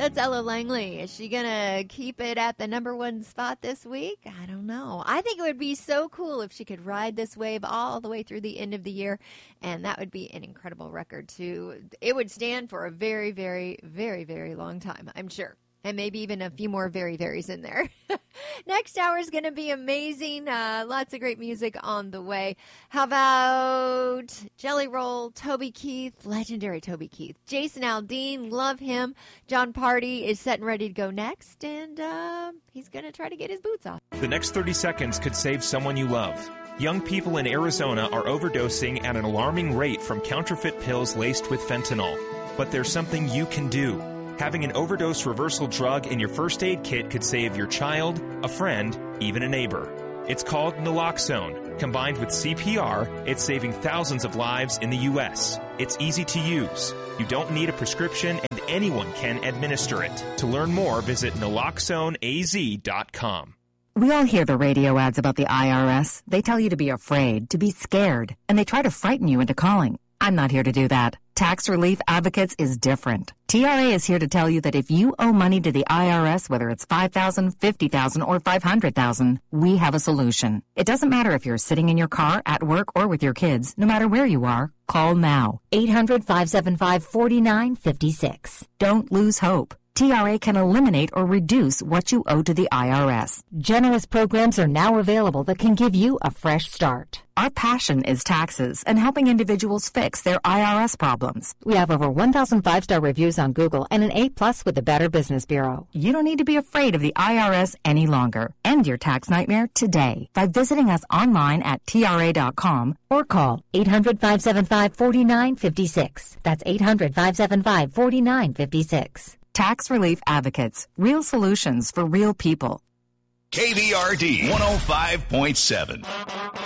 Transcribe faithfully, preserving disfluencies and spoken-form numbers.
That's Ella Langley. Is she going to keep it at the number one spot this week? I don't know. I think it would be so cool if she could ride this wave all the way through the end of the year, and that would be an incredible record, too. It would stand for a very, very, very, very long time, I'm sure. And maybe even a few more very, very's in there. Next hour is going to be amazing. Uh, lots of great music on the way. How about Jelly Roll, Toby Keith, legendary Toby Keith. Jason Aldean, love him. John Party is set and ready to go next, and uh, he's going to try to get his boots off. The next thirty seconds could save someone you love. Young people in Arizona are overdosing at an alarming rate from counterfeit pills laced with fentanyl. But there's something you can do. Having an overdose reversal drug in your first aid kit could save your child, a friend, even a neighbor. It's called naloxone. Combined with C P R, it's saving thousands of lives in the U S. It's easy to use. You don't need a prescription, and anyone can administer it. To learn more, visit naloxone a z dot com. We all hear the radio ads about the I R S. They tell you to be afraid, to be scared, and they try to frighten you into calling. I'm not here to do that. Tax Relief Advocates is different. T R A is here to tell you that if you owe money to the I R S, whether it's five thousand dollars, fifty thousand dollars, or five hundred thousand dollars, we have a solution. It doesn't matter if you're sitting in your car, at work, or with your kids. No matter where you are, call now. eight hundred, five seven five, four nine five six. Don't lose hope. T R A can eliminate or reduce what you owe to the I R S. Generous programs are now available that can give you a fresh start. Our passion is taxes and helping individuals fix their I R S problems. We have over one thousand five-star reviews on Google and an A plus with the Better Business Bureau. You don't need to be afraid of the I R S any longer. End your tax nightmare today by visiting us online at T R A dot com or call eight hundred, five seven five, four nine five six. That's eight hundred, five seven five, four nine five six. Tax Relief Advocates. Real solutions for real people. K V R D one oh five point seven.